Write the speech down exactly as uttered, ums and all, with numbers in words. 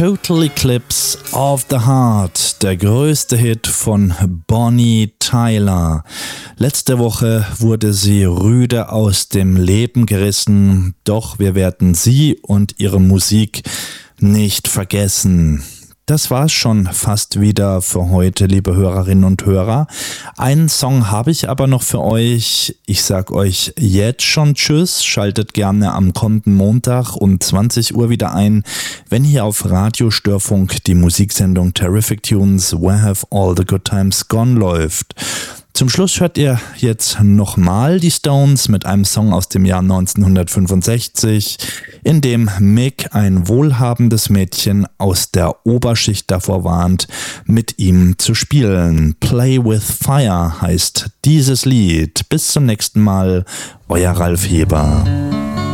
Total Eclipse of the Heart, der größte Hit von Bonnie Tyler. Letzte Woche wurde sie rüde aus dem Leben gerissen, doch wir werden sie und ihre Musik nicht vergessen. Das war's schon fast wieder für heute, liebe Hörerinnen und Hörer. Einen Song habe ich aber noch für euch. Ich sag euch jetzt schon Tschüss. Schaltet gerne am kommenden Montag um zwanzig Uhr wieder ein, wenn hier auf Radio Störfunk die Musiksendung Terrific Tunes Where Have All the Good Times Gone läuft. Zum Schluss hört ihr jetzt nochmal die Stones mit einem Song aus dem Jahr neunzehnhundertfünfundsechzig, in dem Mick ein wohlhabendes Mädchen aus der Oberschicht davor warnt, mit ihm zu spielen. Play with Fire heißt dieses Lied. Bis zum nächsten Mal, euer Ralf Heber.